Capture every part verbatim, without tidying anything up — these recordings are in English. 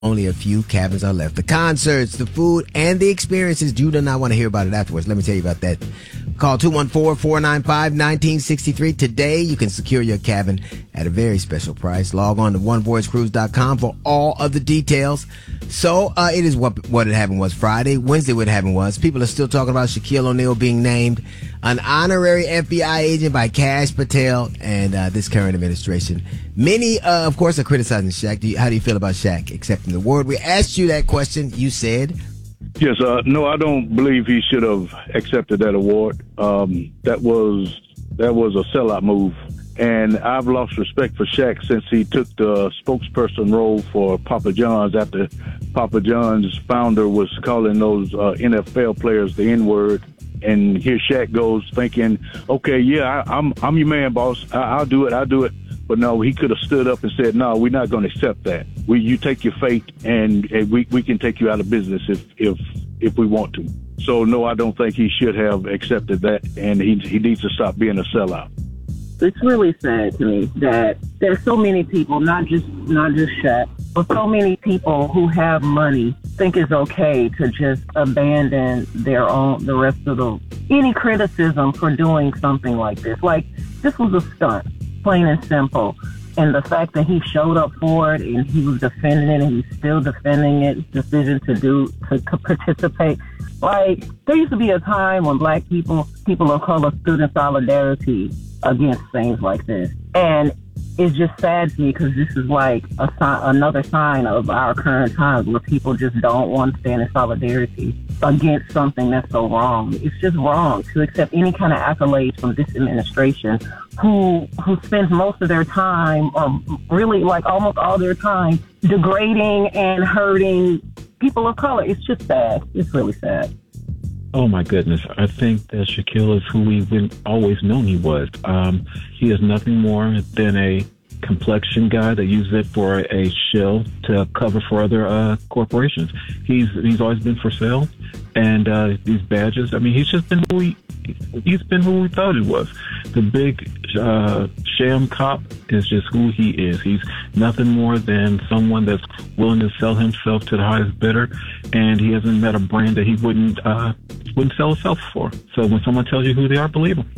Only a few cabins are left. The concerts, the food, and the experiences. You do not want to hear about it afterwards. Let me tell you about that. Call two one four, four nine five, one nine six three. Today, you can secure your cabin at a very special price. Log on to one voyage cruise dot com for all of the details. So, uh, it is what what had happened was Friday. Wednesday, what happened was people are still talking about Shaquille O'Neal being named an honorary F B I agent by Kash Patel and uh, this current administration. Many, uh, of course, are criticizing Shaq. Do you, how do you feel about Shaq accepting the award? We asked you that question. You said... Yes, uh, no, I don't believe he should have accepted that award. Um, that was that was a sellout move. And I've lost respect for Shaq since he took the spokesperson role for Papa John's after Papa John's founder was calling those uh, N F L players the N-word. And here Shaq goes thinking, okay, yeah, I, I'm I'm your man, boss. I, I'll do it. I'll do it. But no, he could have stood up and said, no, we're not going to accept that. We, you take your fate, and, and we, we can take you out of business if, if, if we want to. So, no, I don't think he should have accepted that, and he, he needs to stop being a sellout. It's really sad to me that there's so many people, not just not just Shaq, but so many people who have money think it's okay to just abandon their own, the rest of the, any criticism for doing something like this. Like, this was a stunt. Plain and simple. And the fact that he showed up for it and he was defending it and he's still defending it, his decision to do, to, to participate. Like, there used to be a time when black people, people of color stood in solidarity against things like this. And it's just sad to me because this is like a si- another sign of our current times where people just don't want to stand in solidarity against something that's so wrong. It's just wrong to accept any kind of accolades from this administration who who spends most of their time, or really like almost all their time, degrading and hurting people of color. It's just sad. It's really sad. Oh, my goodness. I think that Shaquille is who we've been always known he was. Um, he is nothing more than a complexion guy that uses it for a shill to cover for other uh, corporations. He's he's always been for sale. And uh, these badges, I mean, he's just been who he, he's been who we thought he was. The big uh, sham cop is just who he is. He's nothing more than someone that's willing to sell himself to the highest bidder, and he hasn't met a brand that he wouldn't uh, wouldn't sell himself for. So when someone tells you who they are, believe them.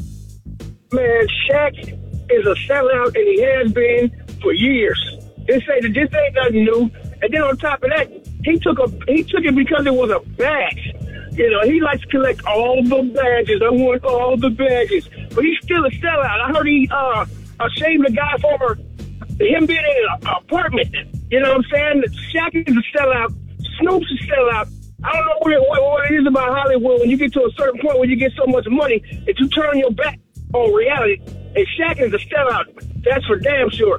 Man, Shaq is a sellout, and he has been for years. This ain't this ain't nothing new. And then on top of that, he took a he took it because it was a badge. You know, he likes to collect all the badges. I want all the badges. But he's still a sellout. I heard he uh, ashamed the guy for him being in an apartment. You know what I'm saying? Shaq is a sellout. Snoop's a sellout. I don't know what it, what, what it is about Hollywood when you get to a certain point where you get so much money that you turn your back on reality. And Shaq is a sellout. That's for damn sure.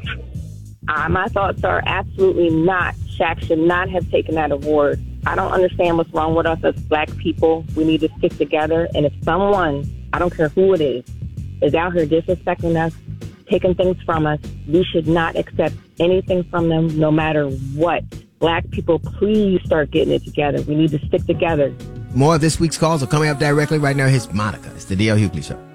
Uh, my thoughts are absolutely not. Shaq should not have taken that award. I don't understand what's wrong with us as black people. We need to stick together. And if someone, I don't care who it is, is out here disrespecting us, taking things from us, we should not accept anything from them, no matter what. Black people, please start getting it together. We need to stick together. More of this week's calls are coming up directly right now. Here's Monica. It's the D L Hughley Show.